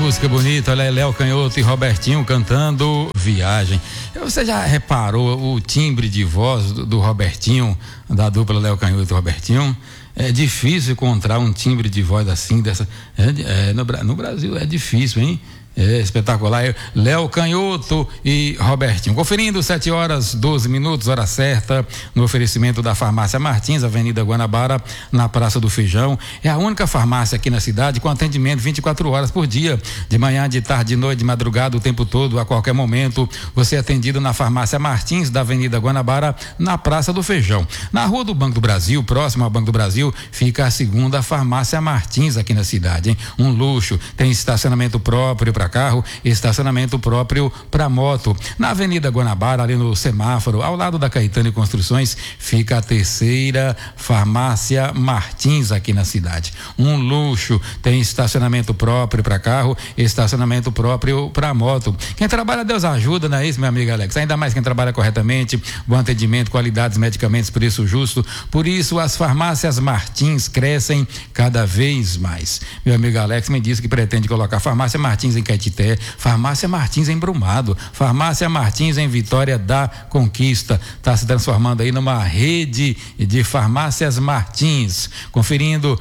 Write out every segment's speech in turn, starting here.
música bonita, olha aí, Léo Canhoto e Robertinho cantando Viagem. Você já reparou o timbre de voz do Robertinho, da dupla Léo Canhoto e Robertinho? É difícil encontrar um timbre de voz assim, dessa. No Brasil é difícil, hein? É espetacular. Léo Canhoto e Robertinho. Conferindo 7h12, hora certa, no oferecimento da Farmácia Martins, Avenida Guanabara, na Praça do Feijão. É a única farmácia aqui na cidade com atendimento 24 horas por dia, de manhã, de tarde, de noite, de madrugada, o tempo todo, a qualquer momento. Você é atendido na Farmácia Martins, da Avenida Guanabara, na Praça do Feijão. Na Rua do Banco do Brasil, próximo ao Banco do Brasil, fica a segunda Farmácia Martins aqui na cidade, hein? Um luxo, tem estacionamento próprio para carro, estacionamento próprio para moto. Na Avenida Guanabara, ali no semáforo, ao lado da Caetano e Construções, fica a terceira Farmácia Martins aqui na cidade. Um luxo, tem estacionamento próprio para carro, estacionamento próprio para moto. Quem trabalha, Deus ajuda, não é isso, meu amigo Alex? Ainda mais quem trabalha corretamente, bom atendimento, qualidades, medicamentos, preço justo. Por isso, as farmácias Martins crescem cada vez mais. Meu amigo Alex me disse que pretende colocar Farmácia Martins em Caetité, Farmácia Martins em Brumado, Farmácia Martins em Vitória da Conquista. Está se transformando aí numa rede de farmácias Martins. Conferindo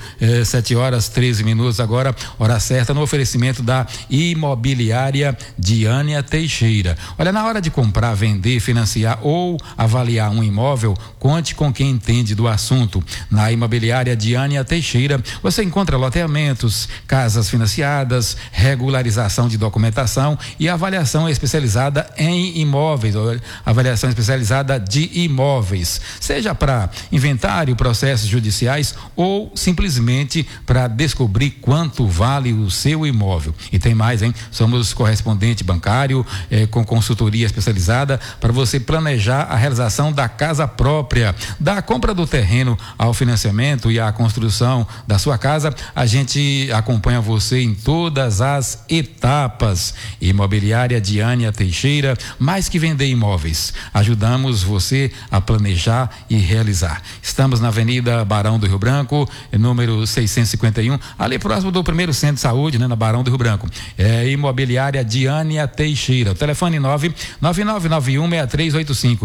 7h13 agora, hora certa, no oferecimento da Imobiliária Diânia Teixeira. Olha, na hora de comprar, vender, financiar ou avaliar um imóvel, conte com quem entende do assunto. Na Imobiliária Diânia Teixeira, você encontra loteamentos, casas financiadas, regularização de documentação e avaliação especializada em imóveis, avaliação especializada de imóveis, seja para inventário, processos judiciais ou simplesmente para descobrir quanto vale o seu imóvel. E tem mais, hein? Somos correspondente bancário com consultoria especializada para você planejar a realização da casa própria, da compra do terreno ao financiamento e à construção da sua casa. A gente acompanha você em todas as etapas. Imobiliária Diânia Teixeira, mais que vender imóveis, ajudamos você a planejar e realizar. Estamos na Avenida Barão do Rio Branco, número 651, ali próximo do primeiro centro de saúde, né, na Barão do Rio Branco. Imobiliária Diânia Teixeira. O telefone 999916385,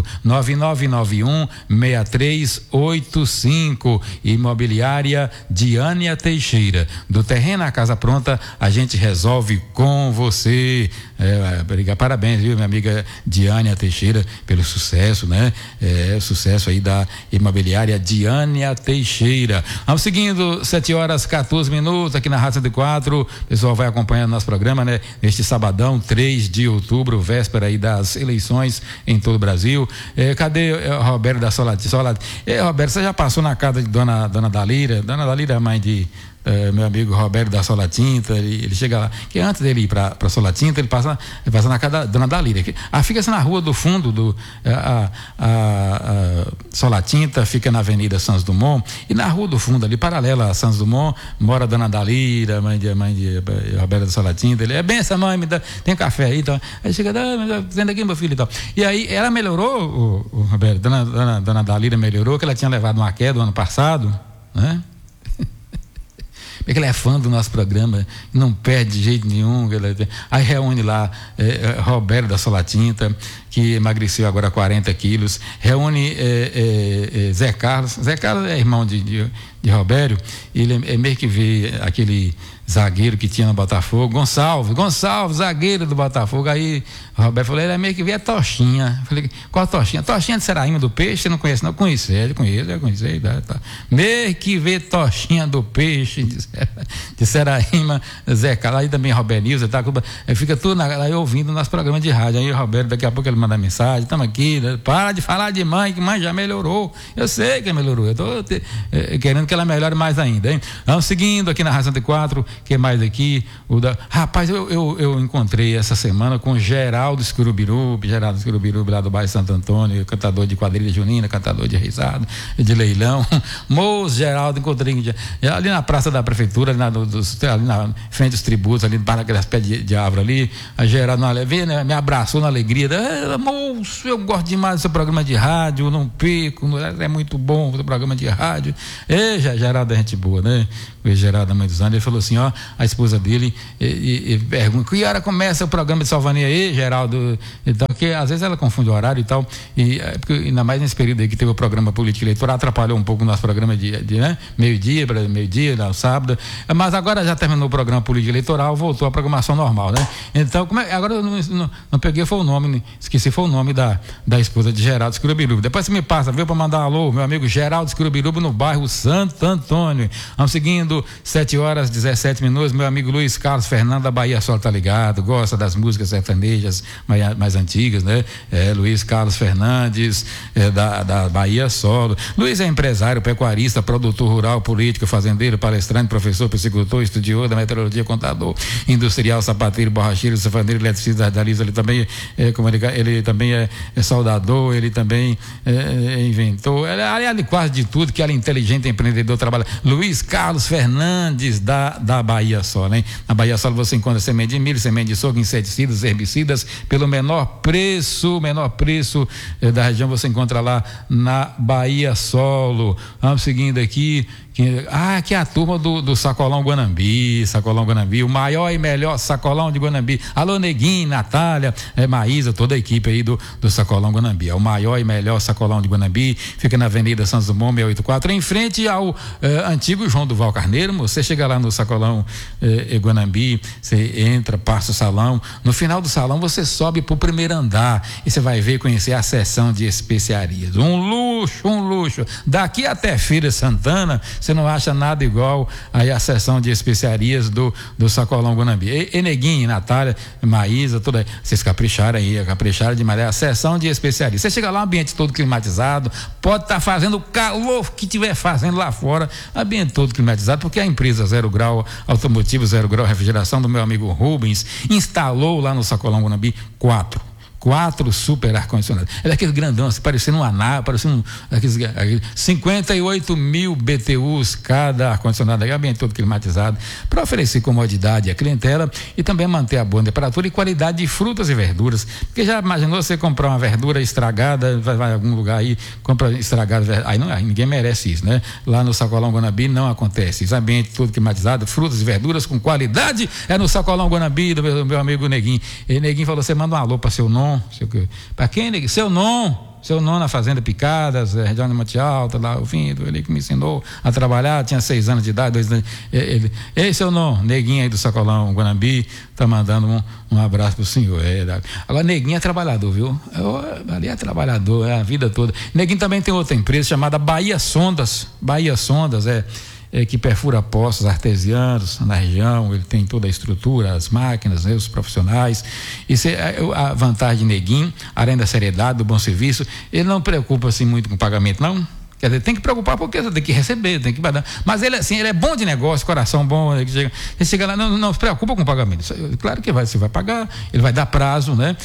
99916385. Imobiliária Diânia Teixeira. Do terreno à casa pronta, a gente resolve com você. Parabéns, viu, minha amiga Diânia Teixeira, pelo sucesso, né? Sucesso aí da Imobiliária Diânia Teixeira. Vamos seguindo, 7h14 aqui na Rádio 104. O pessoal vai acompanhando nosso programa, né? Neste sabadão, 3 de outubro, véspera aí das eleições em todo o Brasil. Cadê Roberto da Solatinta? Roberto, você já passou na casa de Dona Dalira? Dona Dalira é mãe de meu amigo Roberto da Solatinta. Ele chega lá, que antes dele ir para Solatinta, ele passa na casa da Dona Dalira. Fica assim na rua do fundo a Solatinta fica na Avenida Santos Dumont, e na rua do fundo ali, paralela a Santos Dumont, mora a Dona Dalira, mãe de Roberto da Solatinta. Ele bem essa mãe, tem café aí, então. Aí chega, senta aqui, meu filho, e tal. E aí ela melhorou, o Roberto, Dona Dalira melhorou, que ela tinha levado uma queda no ano passado, né? Porque ela é fã do nosso programa, não perde de jeito nenhum. Aí reúne lá Roberto da Solatinta, que emagreceu agora 40 quilos, reúne Zé Carlos. Zé Carlos é irmão de Robério, ele é meio que vê aquele zagueiro que tinha no Botafogo, Gonçalves, zagueiro do Botafogo. Aí o Roberto falou, ele é meio que vê a Tochinha. Eu falei, qual a Tochinha? Tochinha de Seraíma do Peixe, você não conhece? Não, conheço, tá. Meio que vê Tochinha do Peixe de Seraíma, Zé Carlos. Aí também Roberto Nilson, tá? Fica tudo aí ouvindo nosso programa de rádio. Aí o Roberto, daqui a pouco ele manda mensagem, estamos aqui, né? Para de falar de mãe, que mãe já melhorou. Eu sei que melhorou, eu tô querendo que ela melhore mais ainda, hein? Vamos seguindo aqui na Rádio 104. Que mais aqui? Rapaz, eu encontrei essa semana com Geraldo Scurubiru lá do bairro Santo Antônio, cantador de quadrilha junina, cantador de risada, de leilão. Moço, Geraldo, encontrei ali na praça da prefeitura, ali na frente dos tributos, ali para aquelas pés de árvore ali. A Geraldo me abraçou na alegria. Moço, eu gosto demais do seu programa de rádio, não pico, é muito bom o seu programa de rádio. Geraldo é gente boa, né? O Geraldo da mãe dos anos, ele falou assim, manhã, a esposa dele e pergunta: que hora começa o programa de Salvania aí, Geraldo? Então, porque às vezes ela confunde o horário e tal, porque ainda mais nesse período aí que teve o programa político eleitoral, atrapalhou um pouco o nosso programa de né? meio-dia, no sábado, mas agora já terminou o programa político eleitoral, voltou à programação normal, né? Então, agora eu não peguei, foi o nome, esqueci, foi o nome da esposa de Geraldo Escurubiruba. Depois você me passa, viu, para mandar um alô, meu amigo Geraldo Escurubiruba, no bairro Santo Antônio. Vamos seguindo, 7h17, meu amigo Luiz Carlos Fernando da Bahia Solo tá ligado, gosta das músicas sertanejas mais antigas, né? Luiz Carlos Fernandes, da Bahia Solo. Luiz é empresário, pecuarista, produtor rural, político, fazendeiro, palestrante, professor, psicultor, estudioso da meteorologia, contador, industrial, sapateiro, borracheiro, safaneiro, eletricista, radialista. Ele também ele também é soldador, ele também inventor, aliás, quase de tudo, que ele é inteligente, empreendedor, trabalha. Luiz Carlos Fernandes da Bahia Solo, hein? Na Bahia Solo você encontra semente de milho, semente de soja, inseticidas, herbicidas, pelo menor preço da região você encontra lá na Bahia Solo. Vamos seguindo aqui, que é a turma do Sacolão Guanambi, o maior e melhor sacolão de Guanambi. Alô, Neguinho, Natália, Maísa, toda a equipe aí do Sacolão Guanambi. É o maior e melhor sacolão de Guanambi, fica na Avenida Santos Dumont 684, em frente ao antigo João Duval Carneiro. Você chega lá no Sacolão Guanambi, você entra, passa o salão, no final do salão você sobe pro primeiro andar e você vai ver e conhecer a seção de especiarias. Um luxo. Daqui até Feira Santana você não acha nada igual aí a seção de especiarias do Sacolão Guanambi. Neguinho, Natália, Maísa, tudo aí. Vocês capricharam demais. É a seção de especiarias. Você chega lá, um ambiente todo climatizado, pode estar fazendo o calor que estiver fazendo lá fora, ambiente todo climatizado, porque a empresa Zero Grau Automotivo, Zero Grau Refrigeração, do meu amigo Rubens, instalou lá no Sacolão Guanambi 4 super ar-condicionados. É daquele grandão, assim, parecendo uma nave, parecendo aqueles 58 mil BTUs cada ar-condicionado, aí, ambiente todo climatizado, para oferecer comodidade à clientela e também manter a boa temperatura e qualidade de frutas e verduras. Porque já imaginou você comprar uma verdura estragada, vai em algum lugar aí, compra estragada, aí ninguém merece isso, né? Lá no Sacolão Guanambi não acontece isso. Ambiente todo climatizado, frutas e verduras com qualidade, é no Sacolão Guanambi, do meu amigo Neguinho. E Neguinho falou: você manda um alô para seu nome. Para quem, Neguinho? Seu nome na Fazenda Picadas, região de Monte Alto, lá, o Vindo, ele que me ensinou a trabalhar, tinha 6 anos de idade, 2 anos. Ei, seu nome, Neguinho aí do Sacolão Guanambi, tá mandando um abraço pro senhor. Agora, Neguinho é trabalhador, viu? Ali é trabalhador, a vida toda. Neguinho também tem outra empresa chamada Bahia Sondas, que perfura poços artesianos na região. Ele tem toda a estrutura, as máquinas, né, os profissionais. Isso a vantagem de Neguinho, além da seriedade, do bom serviço, ele não preocupa assim muito com o pagamento, não. Quer dizer, tem que preocupar porque você tem que receber, tem que dar. Mas ele é bom de negócio, coração bom. Ele chega lá, não se preocupa com o pagamento. Claro que você vai pagar, ele vai dar prazo, né?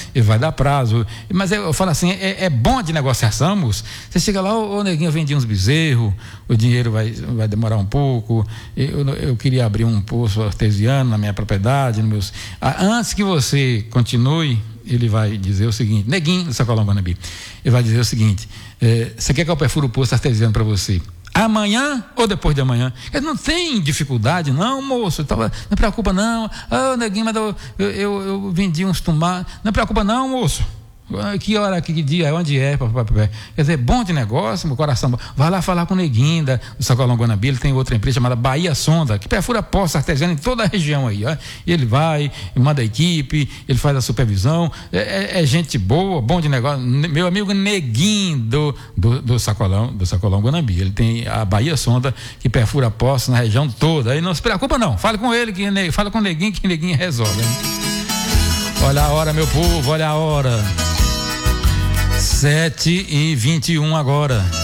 Mas eu falo assim, é bom de negociação, moço. Você chega lá, ô Neguinho, eu vendi uns bezerros, o dinheiro vai demorar um pouco. Eu queria abrir um poço artesiano na minha propriedade, antes que você continue, ele vai dizer o seguinte: Neguinho do Sacolão Guanambi, ele vai dizer o seguinte: você quer que eu perfure o poço artesiano para você amanhã ou depois de amanhã? Ele não tem dificuldade, não, moço, não preocupa não. Neguinho, mas eu vendi uns tomates. Não preocupa não, moço. Que hora, que dia, onde é? Quer dizer, bom de negócio, meu coração. Vai lá falar com o Neguinho do Sacolão Guanambi. Ele tem outra empresa chamada Bahia Sonda, que perfura poços artesianos em toda a região aí, ó. E ele vai, manda a equipe, ele faz a supervisão, é gente boa, bom de negócio. Meu amigo Neguinho do Sacolão Guanambi, ele tem a Bahia Sonda, que perfura poços na região toda. Aí não se preocupa não, fala com ele, fala com o Neguinho, que o Neguinho resolve, hein? Olha a hora, meu povo, olha a hora. 7h21 agora.